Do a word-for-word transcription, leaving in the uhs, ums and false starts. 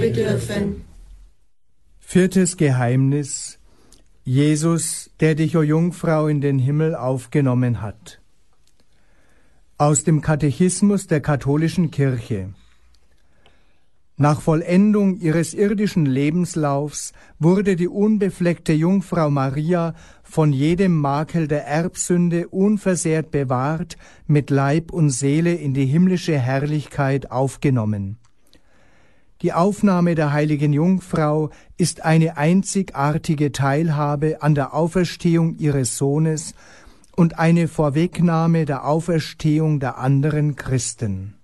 bedürfen. Viertes Geheimnis: Jesus, der dich, o Jungfrau, in den Himmel aufgenommen hat. Aus dem Katechismus der katholischen Kirche. Nach Vollendung ihres irdischen Lebenslaufs wurde die unbefleckte Jungfrau Maria von jedem Makel der Erbsünde unversehrt bewahrt, mit Leib und Seele in die himmlische Herrlichkeit aufgenommen. Die Aufnahme der heiligen Jungfrau ist eine einzigartige Teilhabe an der Auferstehung ihres Sohnes und eine Vorwegnahme der Auferstehung der anderen Christen.